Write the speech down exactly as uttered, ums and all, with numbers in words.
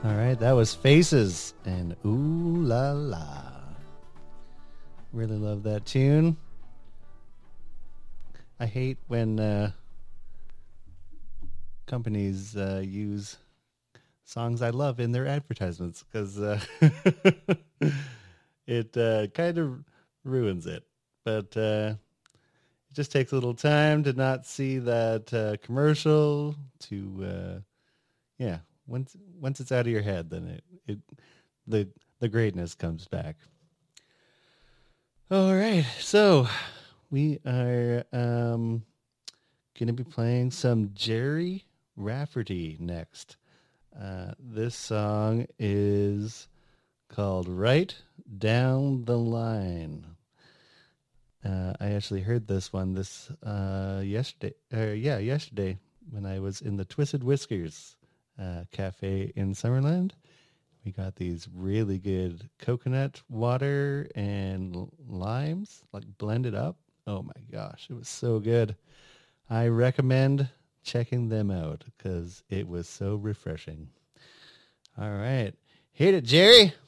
All right, that was Faces and Ooh La La. Really love that tune. I hate when uh, companies uh, use songs I love in their advertisements because uh, it uh, kind of ruins it. But uh, it just takes a little time to not see that uh, commercial to, uh, yeah, once once it's out of your head, then it, it the the greatness comes back. All right, so we are um, going to be playing some Gerry Rafferty next. Uh, this song is called Right Down the Line. Uh, I actually heard this one this uh, yesterday. Uh, yeah, yesterday when I was in the Twisted Whiskers uh, cafe in Summerland. We got these really good coconut water and limes, like blended up. Oh my gosh, it was so good. I recommend checking them out because it was so refreshing. All right. Hit it, Gerry.